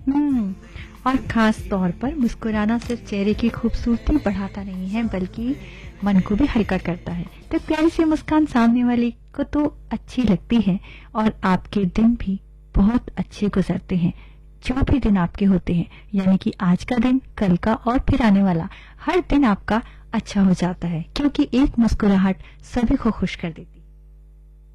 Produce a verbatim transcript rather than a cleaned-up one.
हम्म और खास तौर पर मुस्कुराना सिर्फ चेहरे की खूबसूरती बढ़ाता नहीं है, बल्कि मन को भी हल्का करता है। तो प्यारी सी मुस्कान सामने वाले को तो अच्छी लगती है और आपके दिन भी बहुत अच्छे गुजरते हैं। जो भी दिन आपके होते हैं, यानी कि आज का दिन, कल का और फिर आने वाला हर दिन आपका अच्छा हो जाता है, क्योंकि एक मुस्कुराहट सभी को खुश कर देती है।